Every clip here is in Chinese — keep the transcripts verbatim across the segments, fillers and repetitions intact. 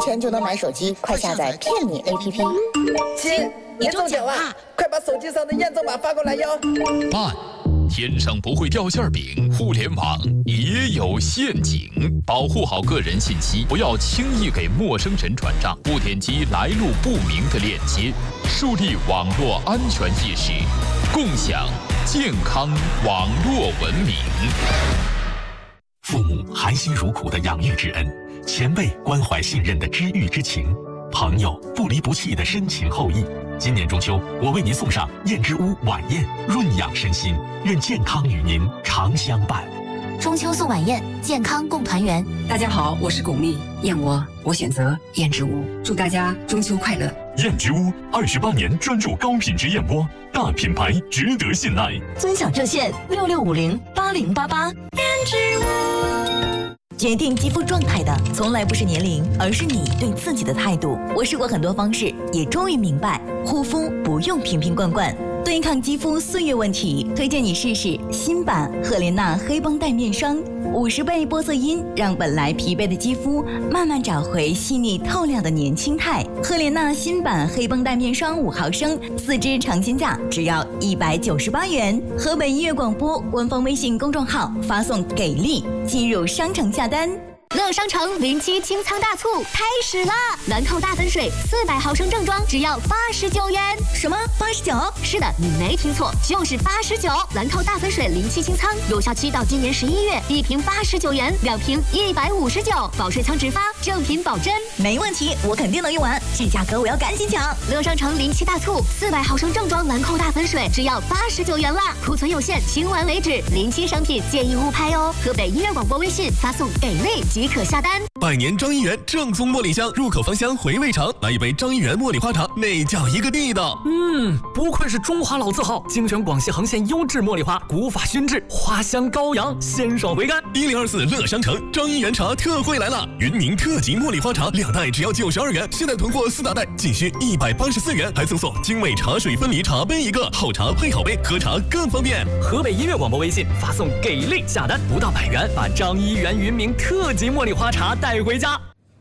钱就能买手机，快下载骗你 A P P。 亲，你中奖啦！快把手机上的验证码发过来哟。 慢，天上不会掉馅饼，互联网也有陷阱，保护好个人信息，不要轻易给陌生人转账，不点击来路不明的链接，树立网络安全意识，共享健康网络文明。 父母含辛茹苦的养育之恩，前辈关怀信任的知遇之情，朋友不离不弃的深情厚谊。今年中秋，我为您送上燕之屋晚宴，润养身心，愿健康与您常相伴。 中秋送晚宴，健康共团圆。 大家好，我是巩俐，燕窝我选择燕之屋，祝大家中秋快乐。 燕之屋二十八年专注高品质燕窝，大品牌值得信赖。 尊享热线六六五零八零八八。燕之屋。决定肌肤状态的从来不是年龄，而是你对自己的态度。我试过很多方式，也终于明白，护肤不用瓶瓶罐罐。对抗肌肤岁月问题，推荐你试试新版赫莲娜黑绷带面霜，五十倍玻色因让本来疲惫的肌肤慢慢找回细腻透亮的年轻态。赫莲娜新版黑绷带面霜五毫升，四支尝鲜价只要一百九十八元。河北音乐广播官方微信公众号发送给力，进入商城下单。 乐商城零七清仓大促开始啦！兰蔻大粉水四百毫升正装只要八十九元。 什么？八十九？ 是的，你没听错，就是八十九。兰蔻大粉水零七清仓有效期到今年十一月，一瓶八十九元，两瓶一百五十九，保水仓直发，正品保真。 没问题，我肯定能用完，这价格我要赶紧抢！ 乐商城零七大促，四百毫升正装兰蔻大粉水只要八十九元啦，库存有限，清完为止。零七商品建议勿拍哦。河北音乐广播微信发送给力即可下单。 百年张一元正宗茉莉香，入口芳香，回味长。来一杯张一元茉莉花茶，那叫一个地道。 嗯，不愧是中华老字号，精选广西恒县优质茉莉花，古法熏制，花香高扬，鲜爽回甘。 一零二四乐商城张一元茶特惠来了，云宁特级茉莉花茶两袋只要九十二元，现在囤货四大袋仅需一百八十四元，还赠送精美茶水分离茶杯一个，好茶配好杯，喝茶更方便。 河北音乐广播微信发送给力下单，不到百元，把张一元云茗特级茉莉花茶带回家。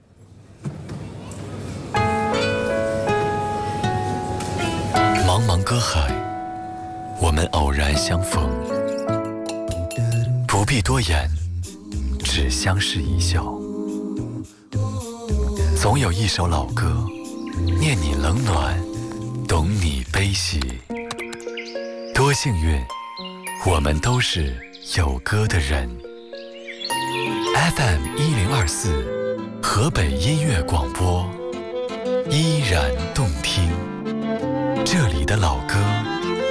茫茫歌海，我们偶然相逢，不必多言，只相视一笑。总有一首老歌，念你冷暖，懂你悲喜。多幸运，我们都是有歌的人。F M 一零二四，河北音乐广播，依然动听。这里的老歌